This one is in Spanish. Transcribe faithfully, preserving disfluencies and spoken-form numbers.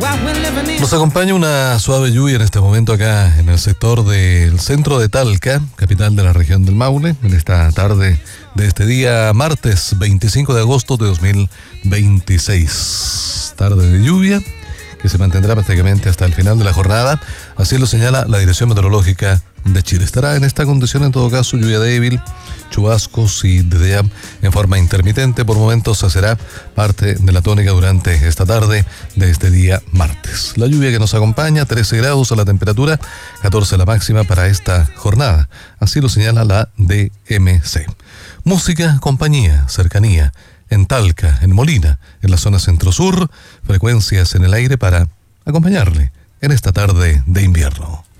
Nos acompaña una suave lluvia en este momento acá en el sector del centro de Talca, capital de la región del Maule, en esta tarde de este día martes veinticinco de agosto de dos mil veintiséis. Tarde de lluvia que se mantendrá prácticamente hasta el final de la jornada, así lo señala la Dirección Meteorológica de Chile. Estará en esta condición en todo caso lluvia débil, chubascos y dedea en forma intermitente. Por momentos se será parte de la tónica durante esta tarde de este día martes. La lluvia que nos acompaña, trece grados a la temperatura, catorce la máxima para esta jornada. Así lo señala la D M C. Música, compañía, cercanía. En Talca, en Molina, en la zona centro-sur, frecuencias en el aire para acompañarle en esta tarde de invierno.